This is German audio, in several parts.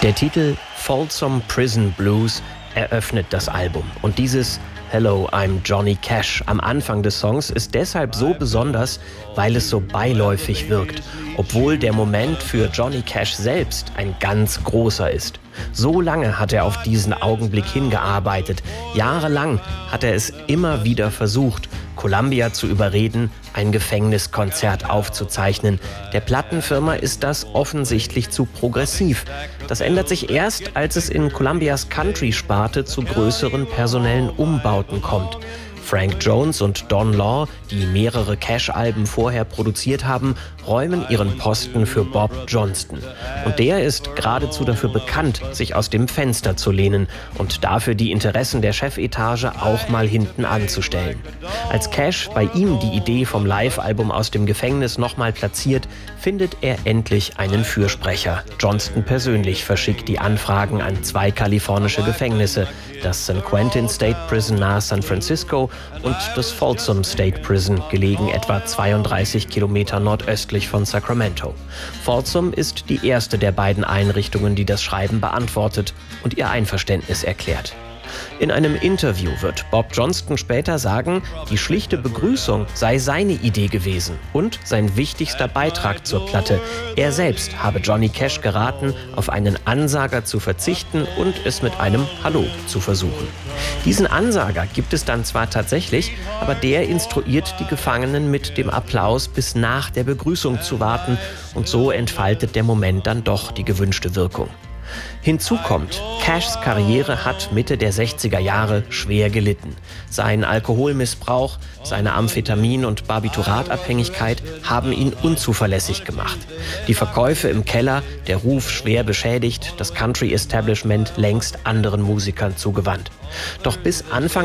Der Titel Folsom Prison Blues eröffnet das Album. Und dieses Hello, I'm Johnny Cash am Anfang des Songs ist deshalb so besonders, weil es so beiläufig wirkt, obwohl der Moment für Johnny Cash selbst ein ganz großer ist. So lange hat er auf diesen Augenblick hingearbeitet. Jahrelang hat er es immer wieder versucht, Columbia zu überreden, ein Gefängniskonzert aufzuzeichnen. Der Plattenfirma ist das offensichtlich zu progressiv. Das ändert sich erst, als es in Columbias Country-Sparte zu größeren personellen Umbauten kommt. Frank Jones und Don Law, die mehrere Cash-Alben vorher produziert haben, räumen ihren Posten für Bob Johnston. Und der ist geradezu dafür bekannt, sich aus dem Fenster zu lehnen und dafür die Interessen der Chefetage auch mal hinten anzustellen. Als Cash bei ihm die Idee vom Live-Album aus dem Gefängnis nochmal platziert, findet er endlich einen Fürsprecher. Johnston persönlich verschickt die Anfragen an 2 kalifornische Gefängnisse, das San Quentin State Prison nahe San Francisco und das Folsom State Prison, gelegen etwa 32 Kilometer nordöstlich von Sacramento. Folsom ist die erste der beiden Einrichtungen, die das Schreiben beantwortet und ihr Einverständnis erklärt. In einem Interview wird Bob Johnston später sagen, die schlichte Begrüßung sei seine Idee gewesen und sein wichtigster Beitrag zur Platte. Er selbst habe Johnny Cash geraten, auf einen Ansager zu verzichten und es mit einem Hallo zu versuchen. Diesen Ansager gibt es dann zwar tatsächlich, aber der instruiert die Gefangenen mit dem Applaus bis nach der Begrüßung zu warten und so entfaltet der Moment dann doch die gewünschte Wirkung. Hinzu kommt, Cashs Karriere hat Mitte der 60er Jahre schwer gelitten. Sein Alkoholmissbrauch, seine Amphetamin- und Barbiturat-Abhängigkeit haben ihn unzuverlässig gemacht. Die Verkäufe im Keller, der Ruf schwer beschädigt, das Country-Establishment längst anderen Musikern zugewandt. Doch bis Anfang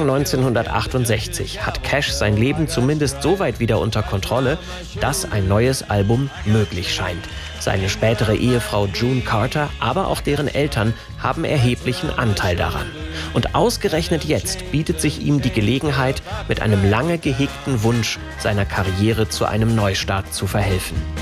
1968 hat Cash sein Leben zumindest so weit wieder unter Kontrolle, dass ein neues Album möglich scheint. Seine spätere Ehefrau June Carter, aber auch deren Eltern haben erheblichen Anteil daran. Und ausgerechnet jetzt bietet sich ihm die Gelegenheit, mit einem lange gehegten Wunsch seiner Karriere zu einem Neustart zu verhelfen.